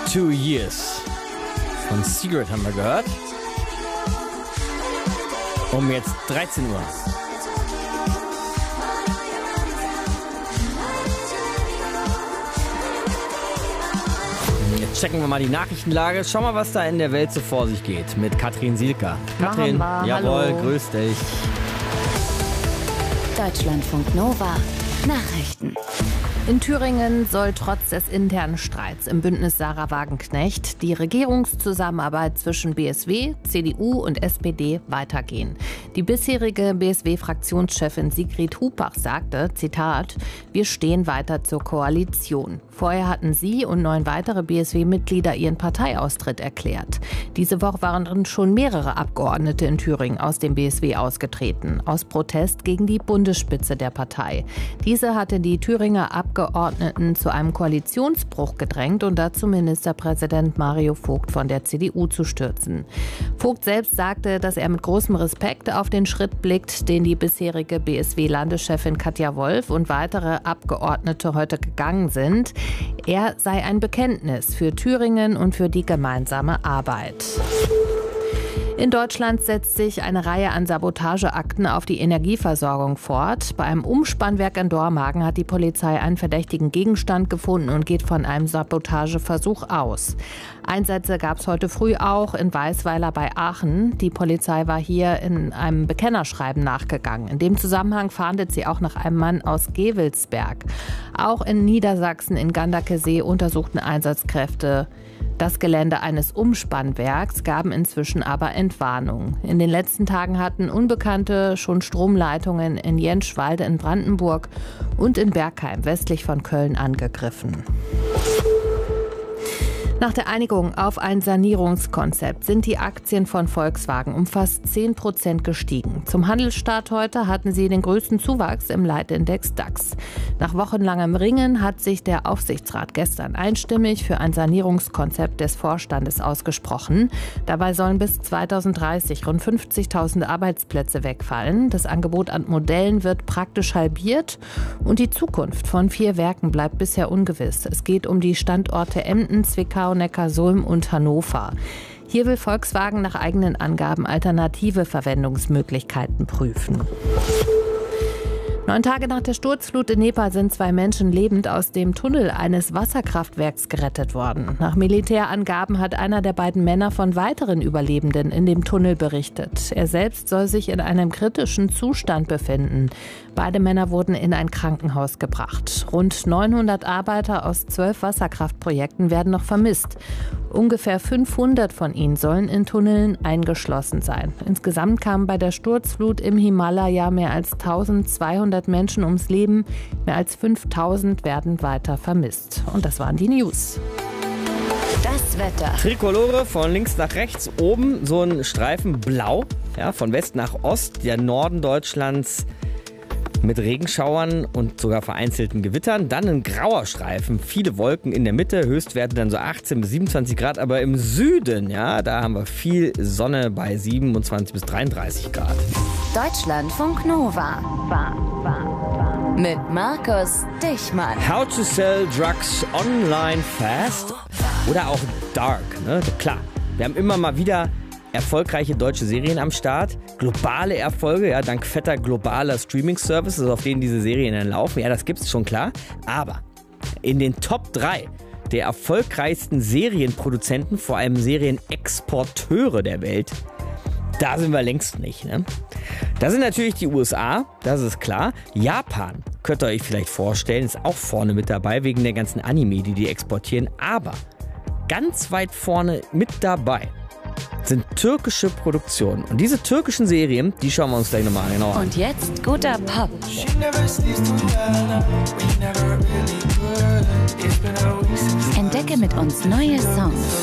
2 Years. Von Secret haben wir gehört. Jetzt 13 Uhr. Jetzt checken wir mal die Nachrichtenlage. Schau mal, was da in der Welt so vor sich geht mit Katrin Sielka. Katrin, jawohl, hallo. Grüß dich. Deutschlandfunk Nova. Nachrichten. In Thüringen soll trotz des internen Streits im Bündnis Sarah Wagenknecht die Regierungszusammenarbeit zwischen BSW, CDU und SPD weitergehen. Die bisherige BSW-Fraktionschefin Sigrid Hupach sagte, Zitat, wir stehen weiter zur Koalition. Vorher hatten sie und 9 weitere BSW-Mitglieder ihren Parteiaustritt erklärt. Diese Woche waren schon mehrere Abgeordnete in Thüringen aus dem BSW ausgetreten, aus Protest gegen die Bundesspitze der Partei. Diese hatte die Thüringer Abgeordneten zu einem Koalitionsbruch gedrängt und dazu Ministerpräsident Mario Vogt von der CDU zu stürzen. Vogt selbst sagte, dass er mit großem Respekt auf den Schritt blickt, den die bisherige BSW-Landeschefin Katja Wolf und weitere Abgeordnete heute gegangen sind. Er sei ein Bekenntnis für Thüringen und für die gemeinsame Arbeit. In Deutschland setzt sich eine Reihe an Sabotageakten auf die Energieversorgung fort. Bei einem Umspannwerk in Dormagen hat die Polizei einen verdächtigen Gegenstand gefunden und geht von einem Sabotageversuch aus. Einsätze gab es heute früh auch in Weißweiler bei Aachen. Die Polizei war hier in einem Bekennerschreiben nachgegangen. In dem Zusammenhang fahndet sie auch nach einem Mann aus Gevelsberg. Auch in Niedersachsen in Gandakesee untersuchten Einsatzkräfte das Gelände eines Umspannwerks, gaben inzwischen aber Entwarnung. In den letzten Tagen hatten Unbekannte schon Stromleitungen in Jentschwalde in Brandenburg und in Bergheim westlich von Köln angegriffen. Nach der Einigung auf ein Sanierungskonzept sind die Aktien von Volkswagen um fast 10% gestiegen. Zum Handelsstart heute hatten sie den größten Zuwachs im Leitindex DAX. Nach wochenlangem Ringen hat sich der Aufsichtsrat gestern einstimmig für ein Sanierungskonzept des Vorstandes ausgesprochen. Dabei sollen bis 2030 rund 50.000 Arbeitsplätze wegfallen. Das Angebot an Modellen wird praktisch halbiert und die Zukunft von 4 Werken bleibt bisher ungewiss. Es geht um die Standorte Emden, Zwickau, Neckarsulm und Hannover. Hier will Volkswagen nach eigenen Angaben alternative Verwendungsmöglichkeiten prüfen. 9 Tage nach der Sturzflut in Nepal sind 2 Menschen lebend aus dem Tunnel eines Wasserkraftwerks gerettet worden. Nach Militärangaben hat einer der beiden Männer von weiteren Überlebenden in dem Tunnel berichtet. Er selbst soll sich in einem kritischen Zustand befinden. Beide Männer wurden in ein Krankenhaus gebracht. Rund 900 Arbeiter aus 12 Wasserkraftprojekten werden noch vermisst. Ungefähr 500 von ihnen sollen in Tunneln eingeschlossen sein. Insgesamt kamen bei der Sturzflut im Himalaya mehr als 1200 Menschen ums Leben. Mehr als 5000 werden weiter vermisst. Und das waren die News. Das Wetter. Trikolore von links nach rechts. Oben so ein Streifen blau, ja, von West nach Ost. Der Norden Deutschlands mit Regenschauern und sogar vereinzelten Gewittern. Dann ein grauer Streifen, viele Wolken in der Mitte, Höchstwerte dann so 18 bis 27 Grad. Aber im Süden, ja, da haben wir viel Sonne bei 27 bis 33 Grad. Deutschlandfunk Nova. Mit Markus Dichmann. How to sell drugs online fast oder auch dark, ne? Klar, wir haben immer mal wieder erfolgreiche deutsche Serien am Start, globale Erfolge, ja, dank fetter globaler Streaming-Services, auf denen diese Serien dann laufen. Ja, das gibt's schon, klar. Aber in den Top 3 der erfolgreichsten Serienproduzenten, vor allem Serienexporteure der Welt, da sind wir längst nicht, ne? Da sind natürlich die USA, das ist klar. Japan, könnt ihr euch vielleicht vorstellen, ist auch vorne mit dabei, wegen der ganzen Anime, die exportieren. Aber ganz weit vorne mit dabei sind türkische Produktionen. Und diese türkischen Serien, die schauen wir uns gleich nochmal genau an. Und jetzt guter Pop. Entdecke mit uns neue Songs.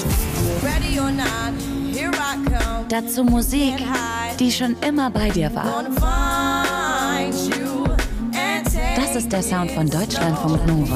Dazu Musik, die schon immer bei dir war. Das ist der Sound von Deutschlandfunk Nova.